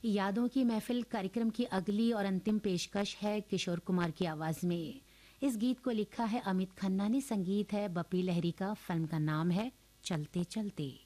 यादों की महफिल कार्यक्रम की अगली और अंतिम पेशकश है किशोर कुमार की आवाज में। इस गीत को लिखा है अमित खन्ना ने, संगीत है बपी लहरी का, फिल्म का नाम है चलते चलते।